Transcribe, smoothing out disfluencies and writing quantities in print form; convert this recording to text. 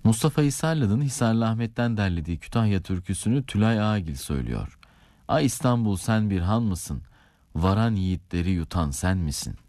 Mustafa Hisarlı'nın Hisarlı Ahmet'ten derlediği Kütahya türküsünü Tülay Ağagil söylüyor. Ay İstanbul sen bir han mısın? Varan yiğitleri yutan sen misin?